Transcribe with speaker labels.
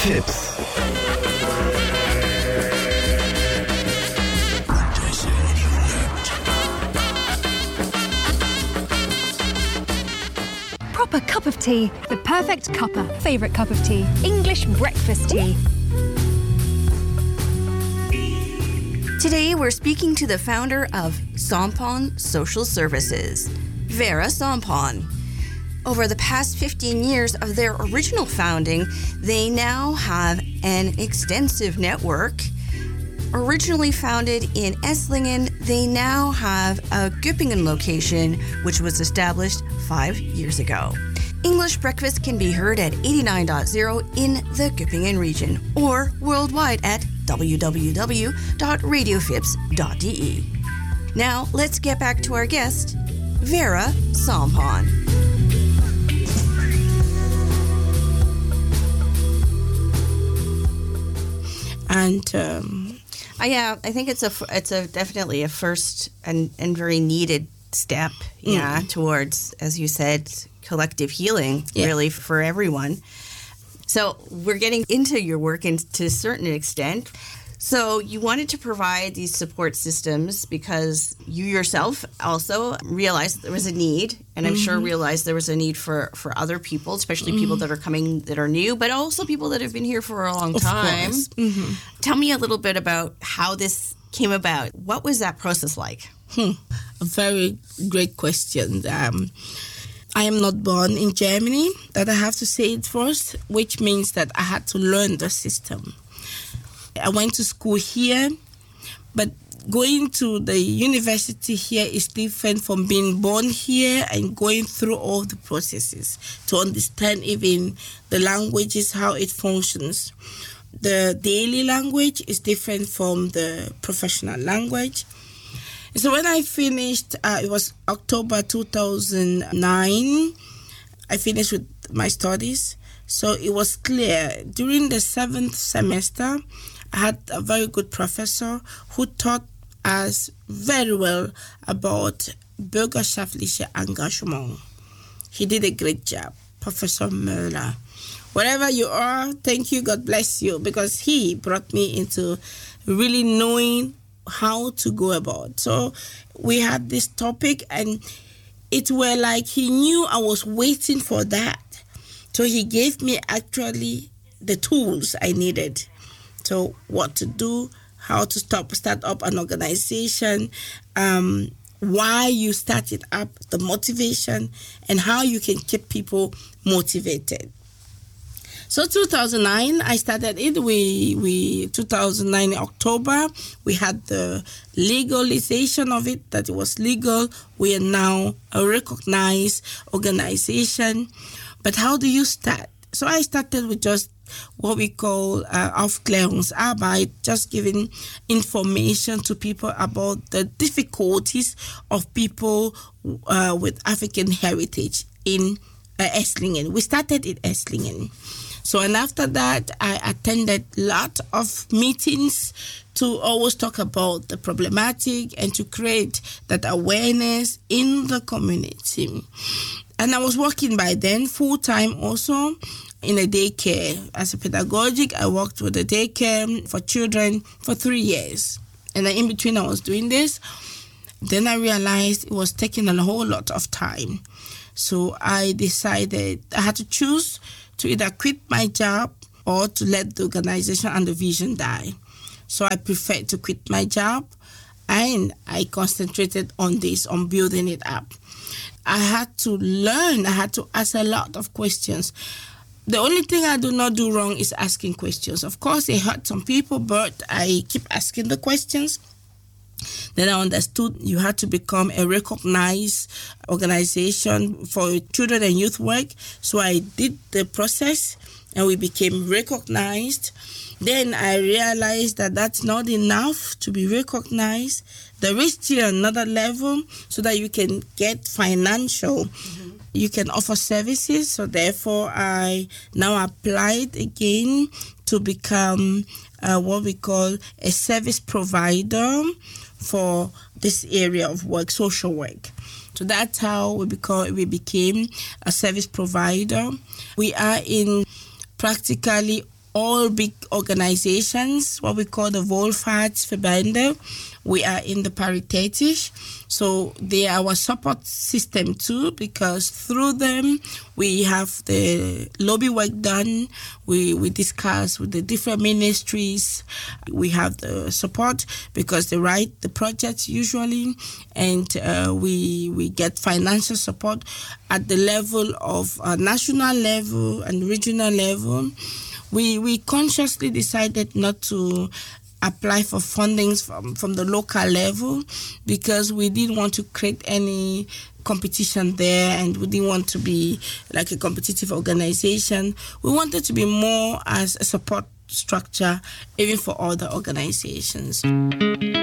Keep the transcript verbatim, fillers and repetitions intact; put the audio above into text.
Speaker 1: Tipps.
Speaker 2: Proper cup of tea. The perfect cuppa. Favourite cup of tea. English breakfast tea.
Speaker 3: Today we're speaking to the founder of Sampan Social Services, Vera Sampan. Over the past fifteen years of their original founding, they now have an extensive network. Originally founded in Esslingen, they now have a Göppingen location, which was established five years ago. English Breakfast can be heard at eighty-nine point zero in the Göppingen region or worldwide at w w w dot radio fips dot d e. Now, let's get back to our guest, Vera Sampan.
Speaker 4: And um,
Speaker 3: Uh, yeah, I think it's a it's a definitely a first and, and very needed step, yeah,
Speaker 4: Mm.
Speaker 3: towards, as you said, collective healing,
Speaker 4: Yeah.
Speaker 3: really for everyone. So we're getting into your work in, to a certain extent. So you wanted to provide these support systems because you yourself also realized there was a need, and I'm sure realized there was a need for, for other people, especially people that are coming that are new, but also people that have been here for a long
Speaker 4: Of
Speaker 3: time.
Speaker 4: course. Mhm.
Speaker 3: Tell me a little bit about how this came about. What was that process like?
Speaker 4: Hmm, a very great question. Um, I am not born in Germany, that I have to say it first, which means that I had to learn the system. I went to school here, but going to the university here is different from being born here and going through all the processes to understand even the languages, how it functions. The daily language is different from the professional language. So when I finished, uh, it was October two thousand nine, I finished with my studies. So it was clear. During the seventh semester, I had a very good professor who taught us very well about bürgerschaftliche Engagement. He did a great job, Professor Möller. Wherever you are, thank you, God bless you, because he brought me into really knowing how to go about. So we had this topic, and it were like he knew I was waiting for that. So he gave me actually the tools I needed. So what to do, how to stop, start up an organization, um, why you start it up, the motivation, and how you can keep people motivated. So two thousand nine, I started it. We, we two thousand nine, October, we had the legalization of it, that it was legal. We are now a recognized organization. But how do you start? So I started with just what we call uh, Aufklärungsarbeit, just giving information to people about the difficulties of people uh, with African heritage in uh, Esslingen. We started in Esslingen. So, and after that, I attended a lot of meetings to always talk about the problematic and to create that awareness in the community. And I was working by then full-time also in a daycare. As a pedagogic, I worked with a daycare for children for three years. And then in between I was doing this, then I realized it was taking a whole lot of time. So I decided I had to choose to either quit my job or to let the organization and the vision die. So I preferred to quit my job, and I concentrated on this, on building it up. I had to learn, I had to ask a lot of questions. The only thing I do not do wrong is asking questions. Of course, it hurt some people, but I keep asking the questions. Then I understood you had to become a recognized organization for children and youth work. So I did the process and we became recognized. Then I realized that that's not enough to be recognized. There is still another level so that you can get financial. Mm-hmm. You can offer services. So therefore, I now applied again to become uh, what we call a service provider for this area of work, social work. So that's how we become, we became a service provider. We are in practically all big organizations, what we call the Wohlfahrtsverbände. We are in the Paritätisch, so they are our support system too, because through them we have the lobby work done. We we discuss with the different ministries. We have the support because they write the projects usually, and uh, we we get financial support at the level of uh, national level and regional level. We we consciously decided not to apply for fundings from, from the local level because we didn't want to create any competition there, and we didn't want to be like a competitive organization. We wanted to be more as a support structure even for other organizations.